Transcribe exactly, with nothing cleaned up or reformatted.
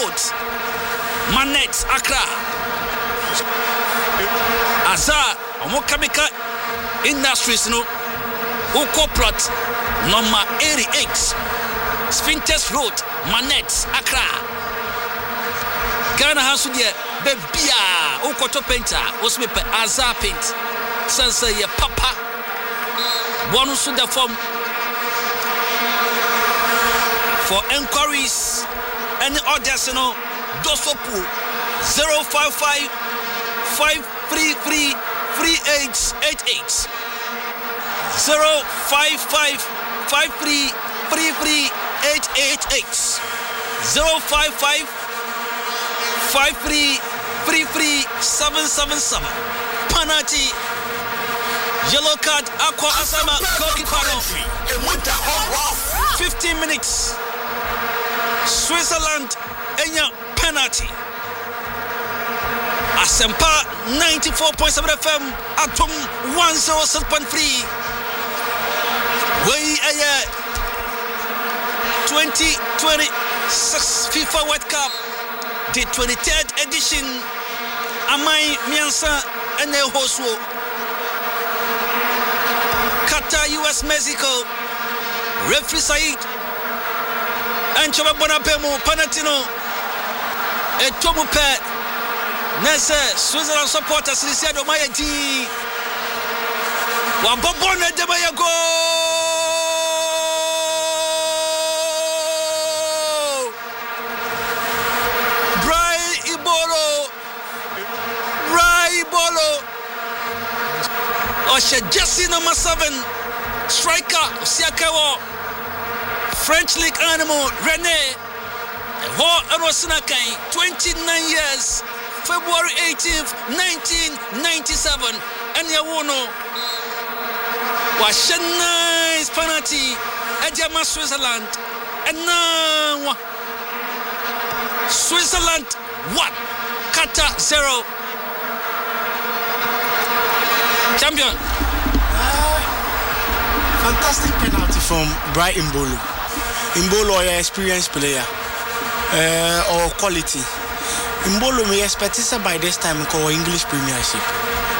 Road, Manet, Accra. Azar, Omokamika Industries, no, Uko Plot, number eighty-eight, Sphinx Road, Manet, Accra. Ghana has to get Bebia, Uko to painter, Osmepe Azar paint, Sansa, ye papa, bonus to the form. For enquiries and orders, you know, Dosopu zero five five five three three three eight eight eight zero five five five three three three eight eight eight zero five five five three three three seven seven seven. Penalty, yellow card, Aqua Asama, goalkeeper. fifteen minutes. Switzerland, Enya penalty. Asempa ninety-four point seven F M, Atom one oh six point three. Way a twenty twenty-six FIFA World Cup, the twenty-third edition. Amai Miansa and the host. Qatar, U S, Mexico. Referee Said. And Chaba Bonapemo, Panatino, a Tomupe, Nessa, Switzerland supporters, he said, Omaya G. Wababona Debaya go. Brai Ibolo, Brai Ibolo, Osha Jesse number seven, striker, Siakawa. French League animal René Ho Arosinakai, twenty-nine years, February eighteenth, nineteen ninety-seven. And Yawono was a nice penalty at German Switzerland. And now Switzerland one, Qatar zero. Champion. Uh, fantastic penalty from Brian Mbolo. Mbolo, an experienced player uh, or quality. Mbolo may expect by this time called English Premiership.